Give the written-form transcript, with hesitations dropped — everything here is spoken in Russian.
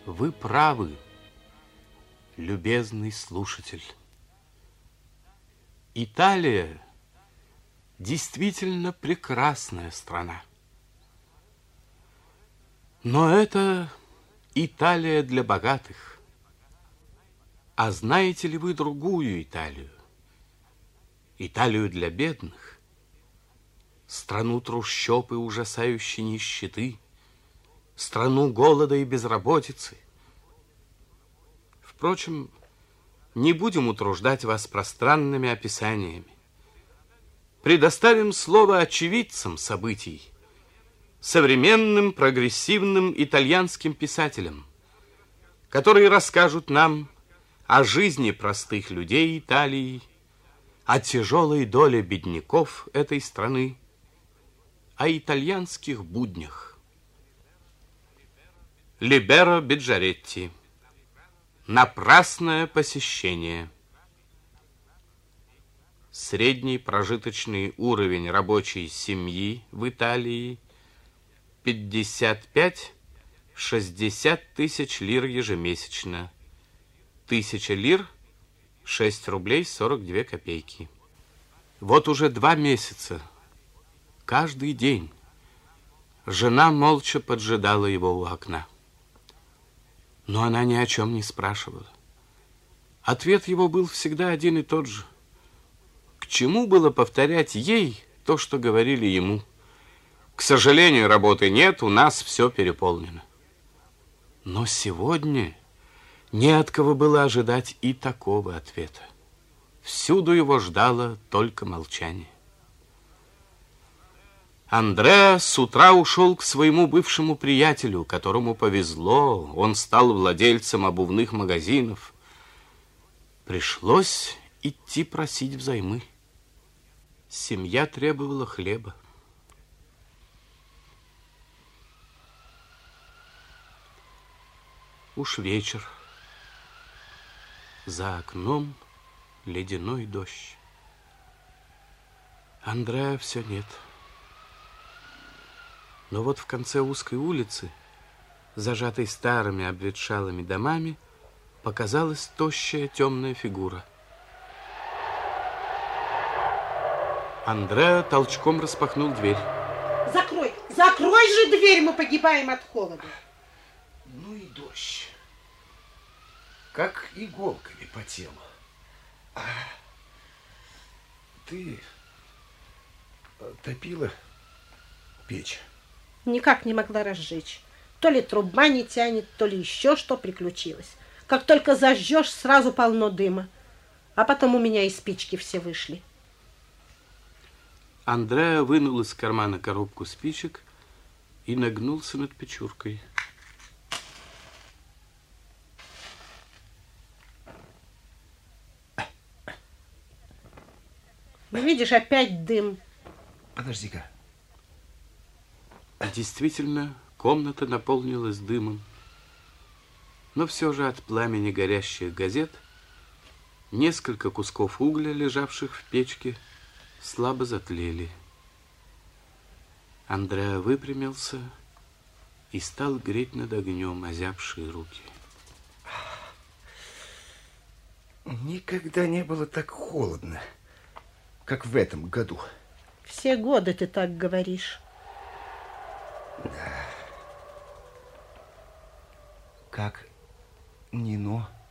Вы правы, любезный слушатель. Италия действительно прекрасная страна. Но это Италия для богатых. А знаете ли вы другую Италию? Италию для бедных? Страну трущоб и ужасающей нищеты, страну голода и безработицы. Впрочем, не будем утруждать вас пространными описаниями. Предоставим слово очевидцам событий, современным прогрессивным итальянским писателям, которые расскажут нам о жизни простых людей Италии, о тяжелой доле бедняков этой страны, о итальянских буднях. Либеро Биджаретти. Напрасное посещение. Средний прожиточный уровень рабочей семьи в Италии 55-60 тысяч лир ежемесячно. 1000 лир 6 рублей 42 копейки. Вот уже 2 месяца, каждый день, жена молча поджидала его у окна. Но она ни о чем не спрашивала. Ответ его был всегда один и тот же. К чему было повторять ей то, что говорили ему? К сожалению, работы нет, у нас все переполнено. Но сегодня не от кого было ожидать и такого ответа. Всюду его ждало только молчание. Андреа с утра ушел к своему бывшему приятелю, которому повезло, он стал владельцем обувных магазинов. Пришлось идти просить взаймы. Семья требовала хлеба. Уж вечер. За окном ледяной дождь. Андреа все нет. Но вот в конце узкой улицы, зажатой старыми обветшалыми домами, показалась тощая темная фигура. Андреа толчком распахнул дверь. Закрой, закрой же дверь, мы погибаем от холода. Ну и дождь. Как иголками по телу. Ты топила печь? Никак не могла разжечь. То ли труба не тянет, то ли еще что приключилось. Как только зажжешь, сразу полно дыма. А потом у меня и спички все вышли. Андреа вынул из кармана коробку спичек и нагнулся над печуркой. Ну, видишь, опять дым. Подожди-ка. Действительно, комната наполнилась дымом. Но все же от пламени горящих газет несколько кусков угля, лежавших в печке, слабо затлели. Андреа выпрямился и стал греть над огнем озябшие руки. Никогда не было так холодно, как в этом году. Все годы ты так говоришь. Да. Как Нино?